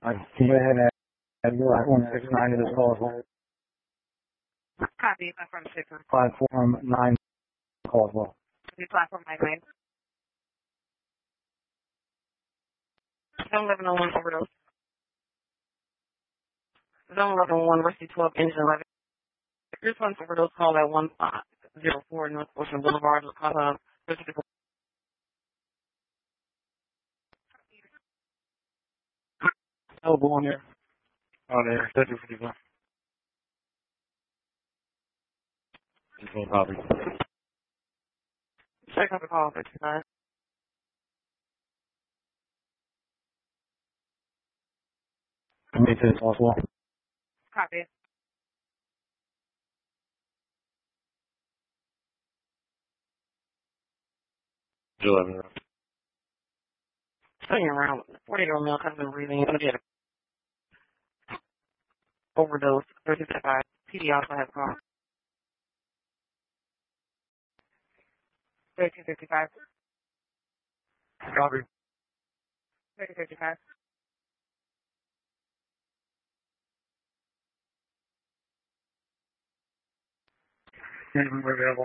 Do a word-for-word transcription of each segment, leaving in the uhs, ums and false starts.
I can go ahead and you are one six nine to this call as well. Copy, platform six. Platform nine call as well. The platform nine nine. Zone eleven oh one overdose. Zone eleven oh one, Rusty twelve, engine eleven. This one's overdose call at one five zero four North Ocean Boulevard, La Casa, Pacific. Available on here. On there. Schedule for people. No copy. Check out the call, fifty-nine. Can make this call as well. Copy. eleven. Staying around. forty-year-old male has been breathing. Gonna get an overdose. thirty fifty-five. P D also has call. thirteen fifty-five. Copy. thirteen fifty-five. We're available.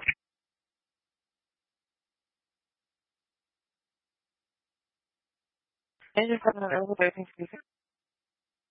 Engine seven available. thirteen fifty-six.